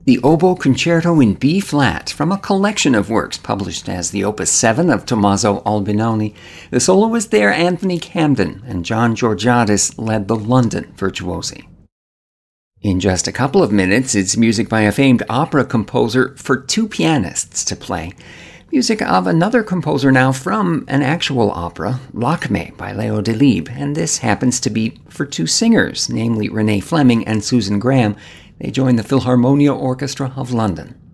The Oboe Concerto in B-flat, from a collection of works published as the Opus 7 of Tommaso Albinoni. The soloists there, Anthony Camden and John Georgiadis, led the London virtuosi. In just a couple of minutes, it's music by a famed opera composer for two pianists to play. Music of another composer now from an actual opera, Lakme by Leo Delibes, and this happens to be for two singers, namely Renee Fleming and Susan Graham. They join the Philharmonia Orchestra of London.